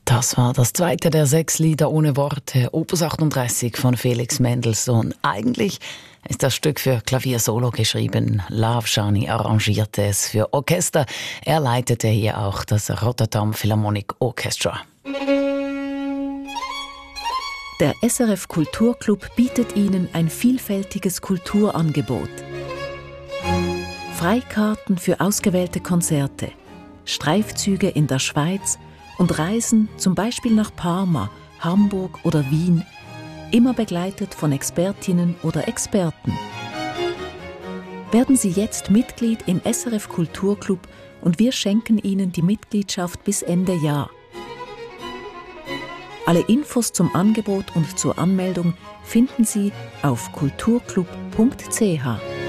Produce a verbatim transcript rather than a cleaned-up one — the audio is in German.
Das war das zweite der sechs Lieder ohne Worte, Opus achtunddreißig von Felix Mendelssohn. Eigentlich ist das Stück für Klavier-Solo geschrieben. Love Shani arrangierte es für Orchester. Er leitete hier auch das Rotterdam Philharmonic Orchestra. Der S R F Kulturclub bietet Ihnen ein vielfältiges Kulturangebot. Freikarten für ausgewählte Konzerte, Streifzüge in der Schweiz und Reisen zum Beispiel nach Parma, Hamburg oder Wien, immer begleitet von Expertinnen oder Experten. Werden Sie jetzt Mitglied im S R F Kulturclub und wir schenken Ihnen die Mitgliedschaft bis Ende Jahr. Alle Infos zum Angebot und zur Anmeldung finden Sie auf kulturclub punkt c h.